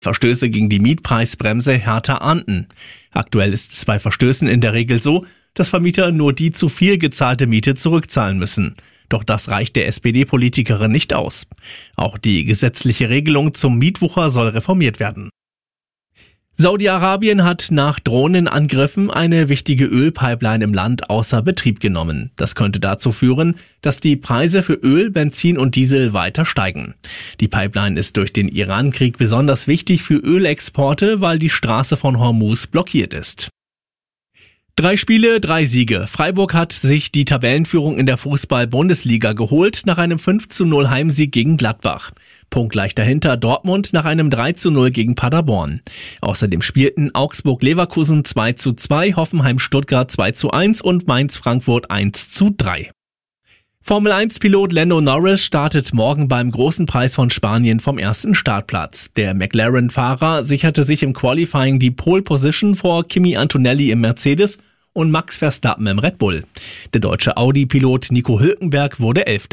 Verstöße gegen die Mietpreisbremse härter ahnden. Aktuell ist es bei Verstößen in der Regel so, dass Vermieter nur die zu viel gezahlte Miete zurückzahlen müssen. Doch das reicht der SPD-Politikerin nicht aus. Auch die gesetzliche Regelung zum Mietwucher soll reformiert werden. Saudi-Arabien hat nach Drohnenangriffen eine wichtige Ölpipeline im Land außer Betrieb genommen. Das könnte dazu führen, dass die Preise für Öl, Benzin und Diesel weiter steigen. Die Pipeline ist durch den Iran-Krieg besonders wichtig für Ölexporte, weil die Straße von Hormuz blockiert ist. 3 Spiele, 3 Siege. Freiburg hat sich die Tabellenführung in der Fußball-Bundesliga geholt nach einem 5:0 Heimsieg gegen Gladbach. Punktgleich dahinter Dortmund nach einem 3:0 gegen Paderborn. Außerdem spielten Augsburg-Leverkusen 2:2, Hoffenheim-Stuttgart 2:1 und Mainz-Frankfurt 1:3. Formel-1-Pilot Lando Norris startet morgen beim Großen Preis von Spanien vom ersten Startplatz. Der McLaren-Fahrer sicherte sich im Qualifying die Pole Position vor Kimi Antonelli im Mercedes und Max Verstappen im Red Bull. Der deutsche Audi-Pilot Nico Hülkenberg wurde 11.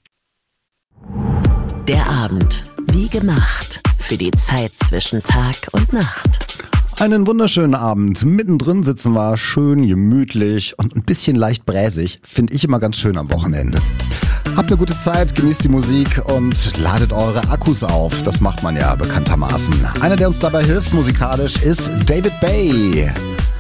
Der Abend, wie gemacht, für die Zeit zwischen Tag und Nacht. Einen wunderschönen Abend. Mittendrin sitzen wir schön gemütlich und ein bisschen leicht bräsig. Finde ich immer ganz schön am Wochenende. Habt eine gute Zeit, genießt die Musik und ladet eure Akkus auf. Das macht man ja bekanntermaßen. Einer, der uns dabei hilft musikalisch, ist David Bay.